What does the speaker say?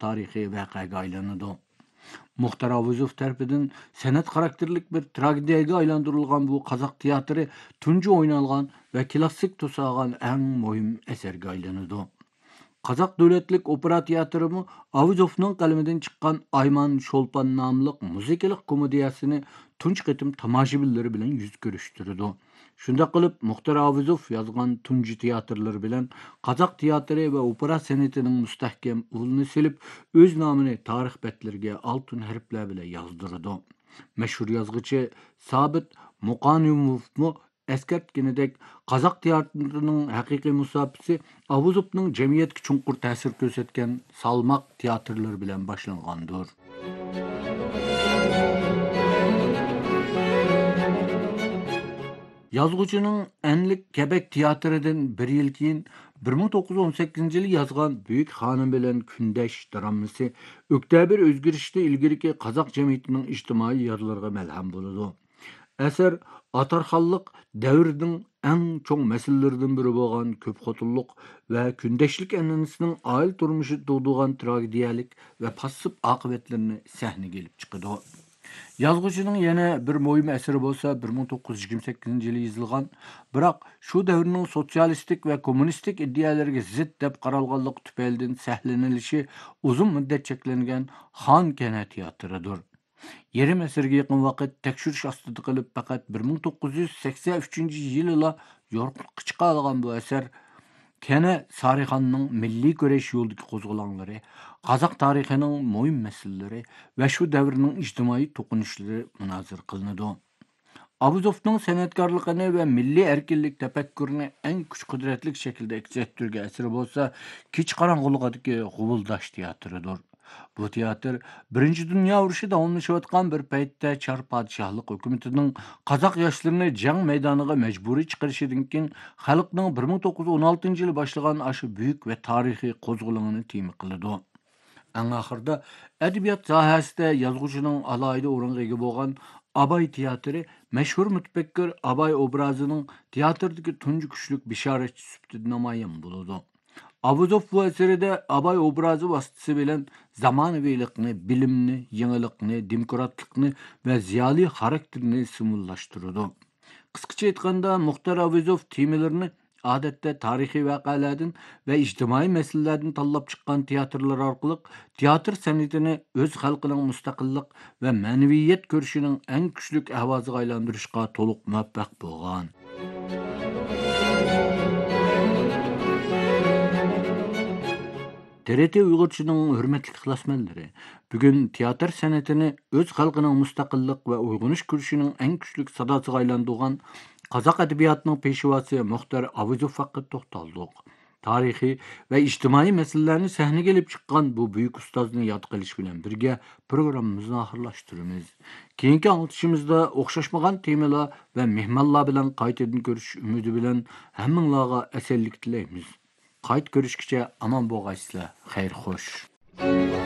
tarixiy voqeaga aylanadi. Muxtar Avuzov tarafidan san'at xarakterlik bir tragediyaga aylantirilgan bu Qozoq teatri tunji oynalgan ve klassik to'sag'an eng muhim asarga aylanadi. Qozoq davlatlik opera teatrimi Avuzovning qalamidan chiqqan Ayman Sholpan nomli muzikalik komediyasini tunji qitim tomoshabinlari bilan yuz ko'rishtirdi. Shunda qilib Muxtar Avuzov yozgan tunji teatrlari bilan Qozoq teatri va opera san'atining mustahkam ulini silib, o'z nomini tarix betlariga oltin harflar bilan yozdirdi. Mashhur yozuvchi Sabit Muqanimovmi eskartganidek Qozoq teatrining haqiqiy musofisi Avuzovning jamiyatga chunqur ta'sir ko'rsatgan salmoq teatrlar bilan boshlangandir. Yazgıcının enlik Quebec teatridan bir yıl keyin 1918 yılı yazgan Büyük Hanım bilen Kündeş dramasi Öktabir özgürüşte ilgiriki Qozoq jamiyatining ijtimoiy yerlarga malham bo'ladi. Eser atarxallık devrinin en çok meselelerinden biri olan köp xotulluq ve kündeşlik ennisinin aile turmuşu doğduğan tragediyalik ve passıp akıbetlerini sahne gelip çıkıdı. Yazgıcının yana bir muhim eseri bolsa 1928 yılı yazılgan, biroq şu devrinin sosyalistik ve komünistik iddialarga zid deb qaralganlık tüpelden sahlanilishi uzun müddet cheklangan Xon Kene teatridir. Yerim esirge yaqin vaqt tekshirish ostida qilib faqat 1983 yilida yo'riqlikqa chiqa olgan bu eser Kene Sarixonning milliy kurash yo'lidagi qo'zg'olonlari, Qozoq tarixining muhim masalalari va shu davrning ijtimoiy to'qinishlari munozir qilinadi. Avuzovning san'atkorligini va milliy erkinlik tafakkurini eng kuch-qudratli shaklda aks ettirgan asari bo'lsa, Kech qorong'uligidagi G'uvuldosh teatridir. Bu teatr Birinchi Dünya urushi davomlashayotgan bir paytda Char podshohlik hukumatining Qozoq yoshlarini jang maydoniga majburiy chiqarishidan keyin xalqning 1916 yili boshlagan aşı buyuk va tarixiy qo'zg'olonini tema qiladi. Eng oxirida adabiyot sohasida yozuvchining alohida o'ringa ega bo'lgan Abay teatri mashhur mutafakkir Abay obrazining teatrdagi tunji kuchlik bishoratchi sifatida namoyon bo'ladi. Avuzov bu eserida Abay obrazi vasitasi bilan zamonaviylikni, bilimni, yangilikni, demokratlikni va ziyoli xarakterni simvollashtiradi. Qisqacha aytganda, Muxtar Avuzov temalarini odatda tarixiy voqealardan va ijtimoiy masalalardan tanlab chiqqan teatrlar orqali teatr san'atini o'z xalqining mustaqillik va ma'naviyat ko'rishining eng kuchli ovoziga aylantirishga to'liq muvaffaq bo'lgan. TRT Uyg'urchining hurmatli ixlosmandlari, bugun teatr san'atini o'z xalqining mustaqillik va uyg'unish kurishining eng kuchli sadosiga aylantirgan Qozoq adabiyotining peshvosi Muxtar Avuzov haqida to'xtaldik. Tarixiy va ijtimoiy masalalarni sahnaga kelib chiqqan bu buyuk ustozni yod qilish bilan birga programmamizni oxirlashtiramiz. Keyingi anglitishimizda o'xshashmagan temalar va mehmonlar bilan qaytadan ko'rish umidi bilan hammanglarga asallik tilaymiz. Qayt ko'rishgacha omon bo'lg'aysizlar. Xayr xo'sh.